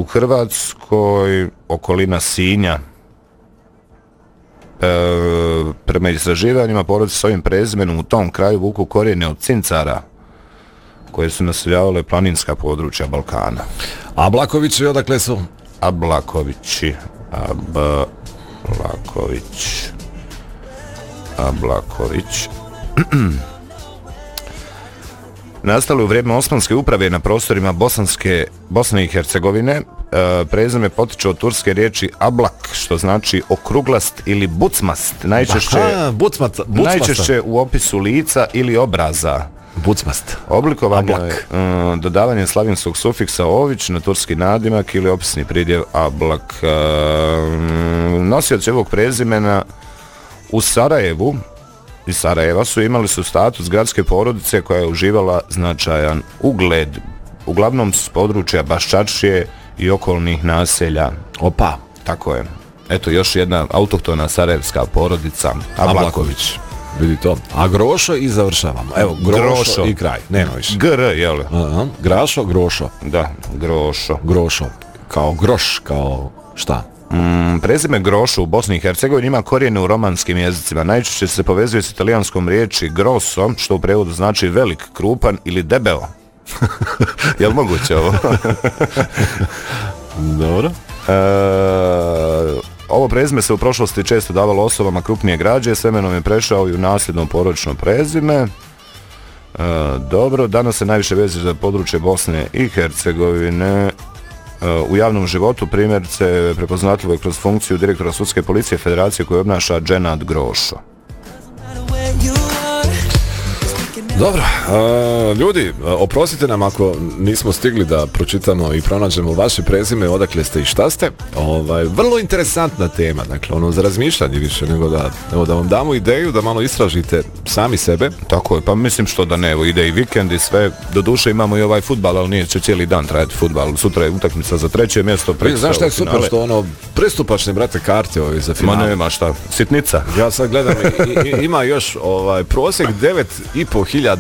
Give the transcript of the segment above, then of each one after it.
Hrvatskoj, okolina Sinja. Prema istraživanjima porodice s ovim prezimenom u tom kraju vuku korijene od cincara koje su naseljavale planinska područja Balkana. Ablakovići odakle su? Ablakovići. Nastali u vrijeme Osmanske uprave na prostorima Bosne i Hercegovine. Prezime potiče od turske riječi ablak, što znači okruglast ili bucmast, najčešće u opisu lica ili obraza. Bucmast. Oblikovanje dodavanje slavinskog sufiksa ović na turski nadimak ili opisni pridjev ablak. Nosioci ovog prezimena u Sarajevu iz Sarajeva imali su status gradske porodice koja je uživala značajan ugled, uglavnom s područja Baščačije i okolnih naselja. Opa, tako je. Eto još jedna autohtona sarajevska porodica, Ablaković. Vidi to. A Grošo i završavamo. Evo, Grošo i kraj. Nema više. GR, jel? Grašo, Grošo. Da, Grošo. Grošo. Kao groš, kao šta? Prezime Grošo u Bosni i Hercegovini ima korijene u romanskim jezicima. Najčešće se povezuje s italijanskom riječi grosso, što u prevodu znači velik, krupan ili debeo. Jel moguće ovo? Dobro. Ovo prezime se u prošlosti često davalo osobama krupnije građe, s vremenom je prešao i u nasljedno porodično prezime. Dobro, danas se najviše vezuje za područje Bosne i Hercegovine. U javnom životu primjerice prepoznatljivo je kroz funkciju direktora sudske policije federacije koju obnaša Dženad Grošo. Dobro, ljudi, oprostite nam ako nismo stigli da pročitamo i pronađemo vaše prezime, odakle ste i šta ste. Vrlo interesantna tema, dakle, za razmišljanje više nego da vam damo ideju da malo istražite sami sebe. Tako je, pa mislim što da ne, evo ide i vikend i sve, do duše imamo i ovaj fudbal, ali nije će cijeli dan trajati fudbal, sutra je utakmica za treće mjesto. Znaš šta je super, što pristupačne, brate, karte za finale. Ma nema šta, sitnica. Ja sad gledam, ima još prosjek $9.500.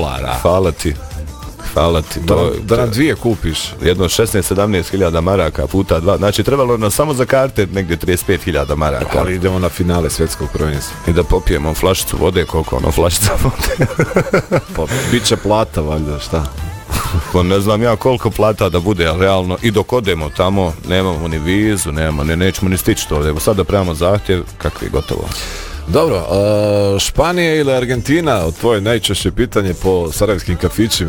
Hvala ti. Da nam dvije kupiš. Jedno 16-17 maraka puta dva. Znači trebalo nam samo za karte negdje 35.000 maraka. Ali idemo na finale svjetskog prvenstva. I da popijemo flašicu vode, koliko flašica vode. Biće plata valjda, šta? Pa ne znam ja koliko plata da bude, ali realno i dok odemo tamo nemamo ni vizu, nećemo ni stići to. Evo sad da pravimo zahtjev, kakvi gotovo. Dobro, Španija ili Argentina, tvoje najčešće pitanje po sarajevskim kafićima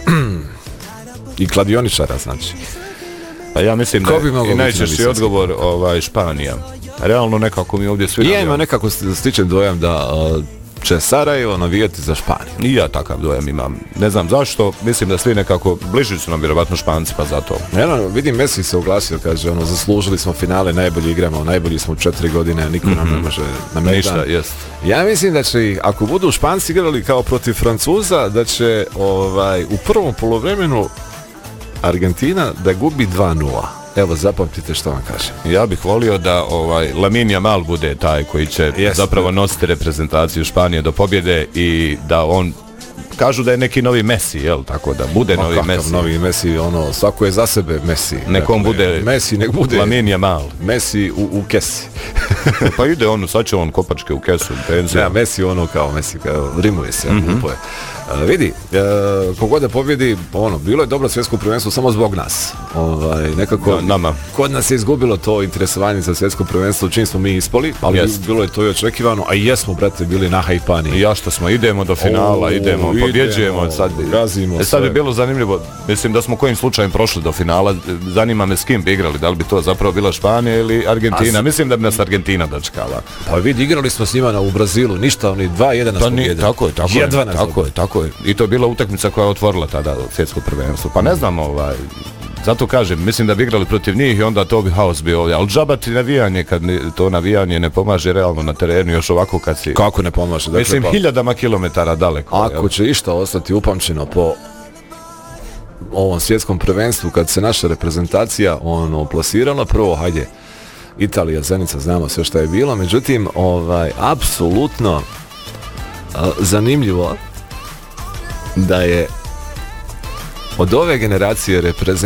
i kladioničara, znači. Pa ja mislim da je najčešći odgovor Španija. Realno nekako mi ovdje svi... Ja imam nekako stičen dojam da će Sarajevo navijati za Španiju. I ja takav dojam imam. Ne znam zašto, mislim da svi nekako bliži su nam vjerovatno Španci, pa zato. Vidim Messi se oglasio, kaže, zaslužili smo finale, najbolji igramo, najbolji smo 4 godine, niko nam ne može na ništa, jest. Ja mislim da će, ako budu Španci igrali kao protiv Francuza, da će u prvom polovremenu Argentina da gubi 2-0. Evo, zapamtite što vam kažem. Ja bih volio da Lamine Yamal bude taj koji će zapravo nositi reprezentaciju Španije do pobjede i da on, kažu da je neki novi Messi, jel, tako da bude novi Messi. Novi Messi, svako je za sebe Messi. Nekom bude Messi, nek bude Lamine Yamal. Messi u kesi. Pa ide sad će on kopačke u kesu. Ja, Messi kao Messi, rimuje se, upoje. Vidi, kogod da pobjedi, bilo je dobro svjetsko prvenstvo samo zbog nas. Nekako nama. Kod nas je izgubilo to interesovanje za svjetsko prvenstvo, čim smo mi ispali, ali bilo je to i očekivano, a i jesmo, brate, bili nahajpani. I ja što smo, idemo do finala, idemo, pobjeđujemo, sad je bilo zanimljivo, mislim da smo kojim slučajem prošli do finala, zanima me s kim bi igrali, da li bi to zapravo bila Španija ili Argentina, mislim da bi nas Argentina dočekala. Pa vidi, igrali smo s njima u Brazilu, ništa, oni 2-1 nas pobjede. Tako je. I to je bila utakmica koja je otvorila tada svjetsko prvenstvo. Pa ne znam, zato kažem, mislim da bi igrali protiv njih i onda to bi haos bio ovdje. Ali džabati navijanje, kad to navijanje ne pomaže realno na terenu, još ovako kad si... Kako ne pomaže? Dakle, mislim, 1000 kilometara daleko. Ako će išta ostati upamćeno po ovom svjetskom prvenstvu, kad se naša reprezentacija plasirala, prvo, hajde, Italija, Zenica, znamo sve šta je bilo, međutim, apsolutno zanimljivo da je od ove generacije